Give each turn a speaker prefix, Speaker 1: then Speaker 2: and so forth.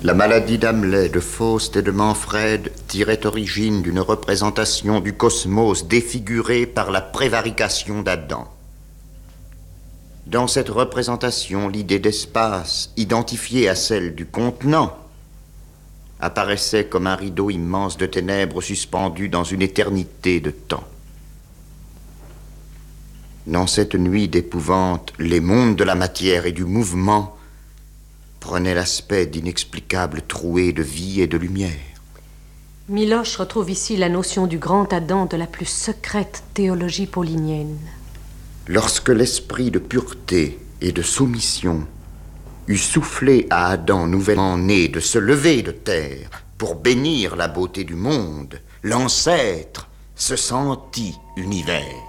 Speaker 1: La maladie d'Hamlet, de Faust et de Manfred tirait origine d'une représentation du cosmos défigurée par la prévarication d'Adam. Dans cette représentation, l'idée d'espace, identifiée à celle du contenant, apparaissait comme un rideau immense de ténèbres suspendu dans une éternité de temps. Dans cette nuit d'épouvante, les mondes de la matière et du mouvement prenaient l'aspect d'inexplicables trouées de vie et de lumière.
Speaker 2: Miloche retrouve ici la notion du grand Adam de la plus secrète théologie paulinienne.
Speaker 1: Lorsque l'esprit de pureté et de soumission eut soufflé à Adam nouvellement né de se lever de terre pour bénir la beauté du monde, l'ancêtre se sentit univers.